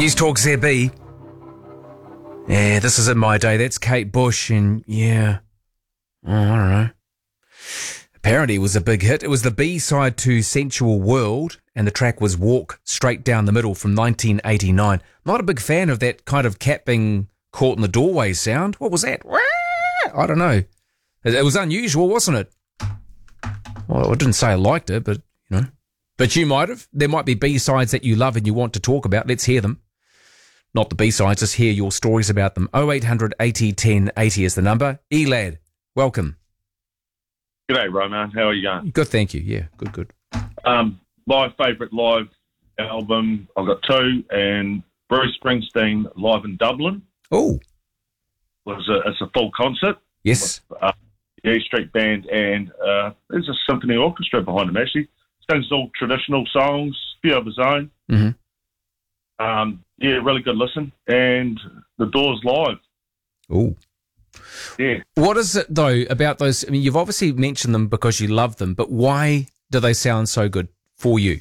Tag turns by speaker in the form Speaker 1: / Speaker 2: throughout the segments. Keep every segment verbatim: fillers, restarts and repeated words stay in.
Speaker 1: News Talk Z B. Yeah, this is in my day. That's Kate Bush, and yeah, oh, I don't know. Apparently it was a big hit. It was the B-side to Sensual World, and the track was Walk Straight Down the Middle from nineteen eighty-nine. Not a big fan of that kind of cat being caught in the doorway sound. What was that? I don't know. It was unusual, wasn't it? Well, I didn't say I liked it, but, you know. But you might have. There might be B-sides that you love and you want to talk about. Let's hear them. Not the B-sides, just hear your stories about them. oh eight hundred eighty ten eighty is the number. E-Lad, welcome.
Speaker 2: G'day, Roman. How are you going?
Speaker 1: Good, thank you. Yeah, good, good.
Speaker 2: Um, my favourite live album, I've got two, and Bruce Springsteen live in Dublin.
Speaker 1: Oh.
Speaker 2: Was a, it's a full concert.
Speaker 1: Yes.
Speaker 2: With, uh, the E Street Band, and uh, there's a symphony orchestra behind him, actually. Sings all traditional songs, a few of his own.
Speaker 1: Mm-hmm.
Speaker 2: Um, yeah, really good listen. And The Doors live.
Speaker 1: Oh.
Speaker 2: Yeah.
Speaker 1: What is it, though, about those? I mean, you've obviously mentioned them because you love them, but why do they sound so good for you?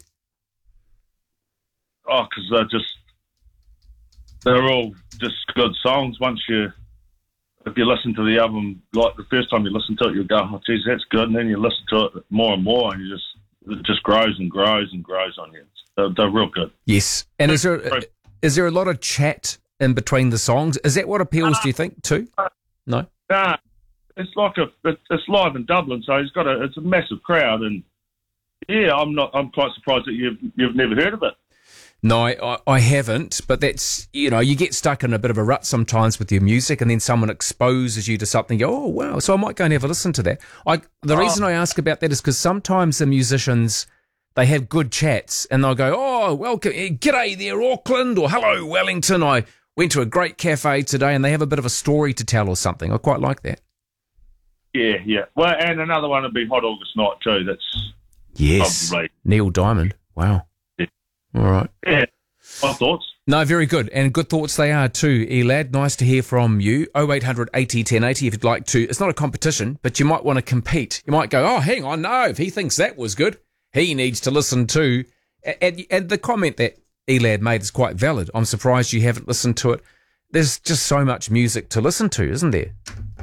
Speaker 2: Oh, because they're just, they're all just good songs. Once you, if you listen to the album, like the first time you listen to it, you'll go, oh, geez, that's good. And then you listen to it more and more, and you just, it just grows and grows and grows on you. They're, they're real good.
Speaker 1: Yes. And is there, is there a lot of chat in between the songs? Is that what appeals, uh, do you think, too?
Speaker 2: Uh,
Speaker 1: No?
Speaker 2: Nah, it's like a, it's live in Dublin, so he's got a, it's a massive crowd, and yeah, I'm not, I'm quite surprised that you've, you've never heard of it.
Speaker 1: No, I, I haven't, but that's, you know, you get stuck in a bit of a rut sometimes with your music, and then someone exposes you to something, you go, oh, wow, so I might go and have a listen to that. I, the oh. reason I ask about that is because sometimes the musicians, they have good chats, and they'll go, oh, welcome, g'day there, Auckland, or hello, Wellington, I went to a great cafe today, and they have a bit of a story to tell or something. I quite like that.
Speaker 2: Yeah, yeah. Well, and another one would be Hot August Night too. That's
Speaker 1: yes,
Speaker 2: probably
Speaker 1: Neil Diamond. Wow.
Speaker 2: Yeah.
Speaker 1: All right.
Speaker 2: Yeah. My thoughts.
Speaker 1: No, very good, and good thoughts they are too, E-Lad. Nice to hear from you. oh eight hundred eighty ten eighty if you'd like to. It's not a competition, but you might want to compete. You might go, oh, hang on, no, if he thinks that was good, he needs to listen too. And, and the comment that E-Lad made is quite valid. I'm surprised you haven't listened to it. There's just so much music to listen to, isn't there?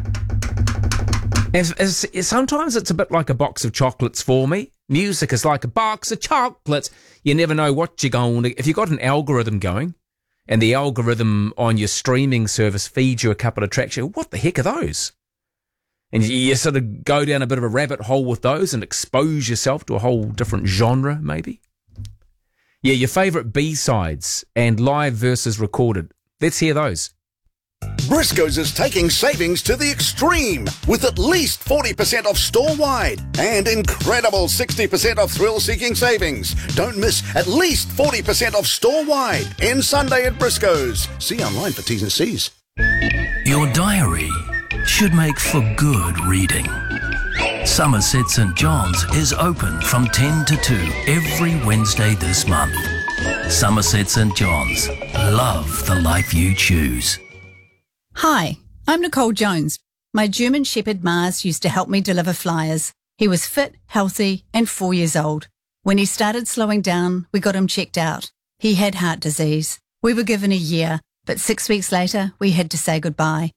Speaker 1: As, as, as sometimes it's a bit like a box of chocolates for me. Music is like a box of chocolates. You never know what you're going to... If you've got an algorithm going, and the algorithm on your streaming service feeds you a couple of tracks, you go, what the heck are those? And you, you sort of go down a bit of a rabbit hole with those and expose yourself to a whole different genre, maybe. Yeah, your favourite B-sides and live versus recorded. Let's hear those.
Speaker 3: Briscoes is taking savings to the extreme with at least forty percent off store-wide and incredible sixty percent off thrill-seeking savings. Don't miss at least forty percent off store-wide in Sunday at Briscoes. See online for T's and C's.
Speaker 4: Your diary should make for good reading. Somerset St John's is open from ten to two every Wednesday this month. Somerset St John's. Love the life you choose.
Speaker 5: Hi, I'm Nicole Jones. My German Shepherd Mars used to help me deliver flyers. He was fit, healthy, and four years old. When he started slowing down, we got him checked out. He had heart disease. We were given a year, but six weeks later, we had to say goodbye.